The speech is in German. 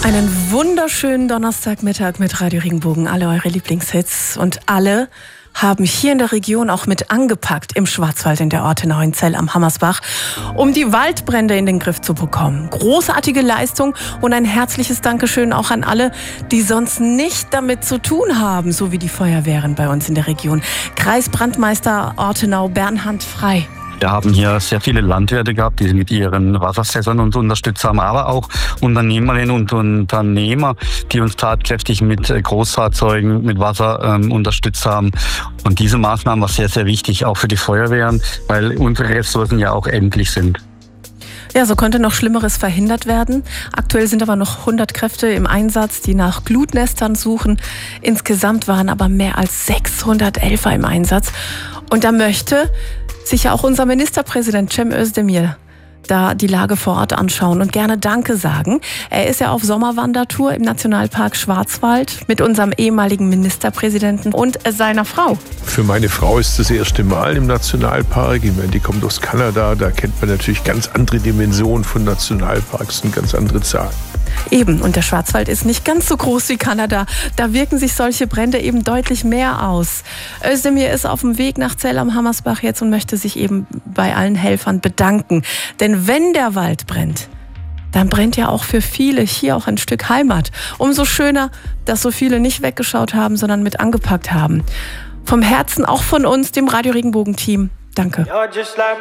Einen wunderschönen Donnerstagmittag mit Radio Regenbogen. Alle eure Lieblingshits und alle haben hier in der Region auch mit angepackt im Schwarzwald in der Ortenau in Zell am Hammersbach, um die Waldbrände in den Griff zu bekommen. Großartige Leistung und ein herzliches Dankeschön auch an alle, die sonst nicht damit zu tun haben, so wie die Feuerwehren bei uns in der Region. Kreisbrandmeister Ortenau Bernhard Frei. Wir haben hier sehr viele Landwirte gehabt, die mit ihren Wasserfässern uns unterstützt haben, aber auch Unternehmerinnen und Unternehmer, die uns tatkräftig mit Großfahrzeugen, mit Wasser unterstützt haben. Und diese Maßnahme war sehr, sehr wichtig, auch für die Feuerwehren, weil unsere Ressourcen ja auch endlich sind. Ja, so konnte noch Schlimmeres verhindert werden. Aktuell sind aber noch 100 Kräfte im Einsatz, die nach Glutnestern suchen. Insgesamt waren aber mehr als 600 Helfer im Einsatz. Und da möchte sich ja auch unser Ministerpräsident Cem Özdemir da die Lage vor Ort anschauen und gerne Danke sagen. Er ist ja auf Sommerwandertour im Nationalpark Schwarzwald mit unserem ehemaligen Ministerpräsidenten und seiner Frau. Für meine Frau ist das erste Mal im Nationalpark. Ich meine, die kommt aus Kanada, da kennt man natürlich ganz andere Dimensionen von Nationalparks und ganz andere Zahlen. Eben, und der Schwarzwald ist nicht ganz so groß wie Kanada. Da wirken sich solche Brände eben deutlich mehr aus. Özdemir ist auf dem Weg nach Zell am Hammersbach jetzt und möchte sich eben bei allen Helfern bedanken. Denn wenn der Wald brennt, dann brennt ja auch für viele hier auch ein Stück Heimat. Umso schöner, dass so viele nicht weggeschaut haben, sondern mit angepackt haben. Vom Herzen auch von uns, dem Radio Regenbogen Team. Danke.